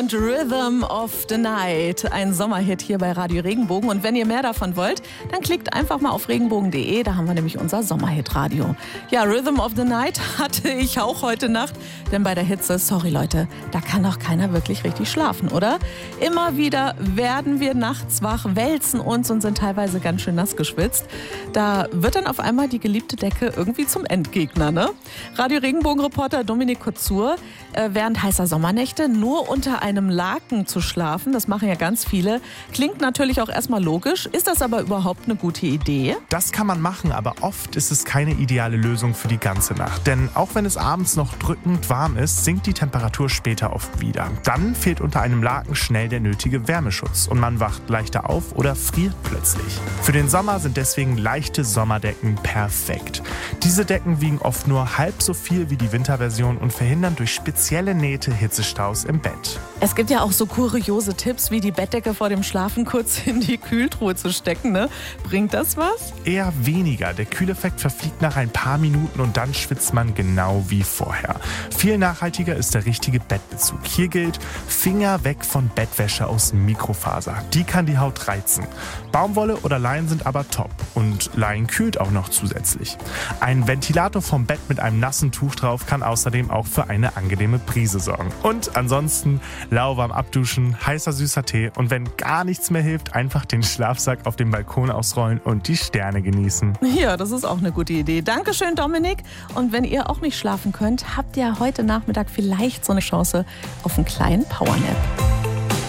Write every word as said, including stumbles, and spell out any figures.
und Rhythm of the Night. Ein Sommerhit hier bei Radio Regenbogen. Und wenn ihr mehr davon wollt, dann klickt einfach mal auf regenbogen punkt de. Da haben wir nämlich unser Sommerhit-Radio. Ja, Rhythm of the Night hatte ich auch heute Nacht. Denn bei der Hitze, sorry Leute, da kann doch keiner wirklich richtig schlafen, oder? Immer wieder werden wir nachts wach, wälzen uns und sind teilweise ganz schön nass geschwitzt. Da wird dann auf einmal die geliebte Decke irgendwie zum Endgegner, ne? Radio Regenbogen-Reporter Dominik Kutzur, äh, während heißer Sommernächte nur unter einem Laken zu schlafen, das machen ja ganz viele, klingt natürlich auch erstmal logisch. Ist das aber überhaupt eine gute Idee? Das kann man machen, aber oft ist es keine ideale Lösung für die ganze Nacht. Denn auch wenn es abends noch drückend warm ist, sinkt die Temperatur später oft wieder. Dann fehlt unter einem Laken schnell der nötige Wärmeschutz und man wacht leichter auf oder friert plötzlich. Für den Sommer sind deswegen leichte Sommerdecken perfekt. Diese Decken wiegen oft nur halb so viel wie die Winterversion und verhindern durch spezielle Nähte Hitzestaus im Bett. Es gibt ja auch so kuriose Tipps, wie die Bettdecke vor dem Schlafen kurz in die Kühltruhe zu stecken, ne? Bringt das was? Eher weniger. Der Kühleffekt verfliegt nach ein paar Minuten und dann schwitzt man genau wie vorher. Viel nachhaltiger ist der richtige Bettbezug. Hier gilt, Finger weg von Bettwäsche aus Mikrofaser. Die kann die Haut reizen. Baumwolle oder Leinen sind aber top. Und Leinen kühlt auch noch zusätzlich. Ein Ventilator vom Bett mit einem nassen Tuch drauf kann außerdem auch für eine angenehme Brise sorgen. Und ansonsten lauwarm abduschen, heißer süßer Tee und wenn gar nichts mehr hilft, einfach den Schlafsack auf dem Balkon ausrollen und die Sterne genießen. Ja, das ist auch eine gute Idee. Dankeschön, Dominik. Und wenn ihr auch nicht schlafen könnt, habt ihr heute Nachmittag vielleicht so eine Chance auf einen kleinen Powernap.